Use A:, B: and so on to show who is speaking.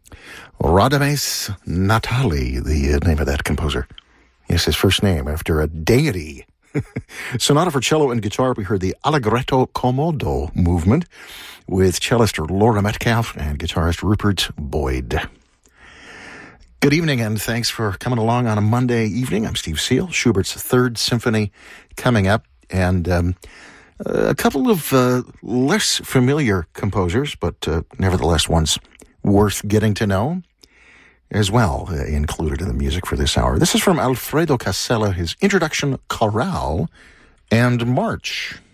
A: Radames Natali, the name of that composer. Yes, his first name, after a deity. Sonata for cello and guitar, we heard the Allegretto Comodo movement with cellist Laura Metcalf and guitarist Rupert Boyd. Good evening, and thanks for coming along on a Monday evening. I'm Steve Seal. Schubert's Third Symphony coming up, and a couple of less familiar composers, but nevertheless ones worth getting to know as well, included in the music for this hour. This is from Alfredo Casella, his introduction, Chorale and March.